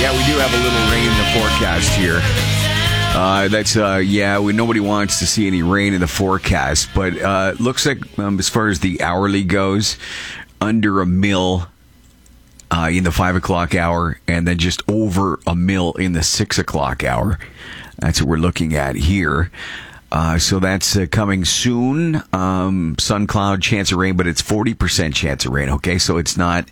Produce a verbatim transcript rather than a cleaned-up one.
Yeah, we do have a little rain in the forecast here. Uh, that's, uh, yeah, we, nobody wants to see any rain in the forecast, but uh, looks like um, as far as the hourly goes, under a mil uh, in the five o'clock hour, and then just over a mil in the six o'clock hour. That's what we're looking at here. Uh, so that's uh, coming soon. Um, sun cloud, chance of rain, but it's forty percent chance of rain, okay? So it's not